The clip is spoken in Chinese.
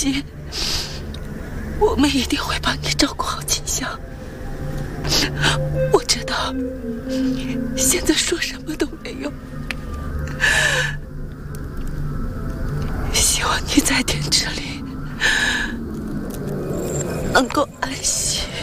心，我们一定会帮你照顾好秦香。我知道现在说什么都没用，希望你在天池里能够安息。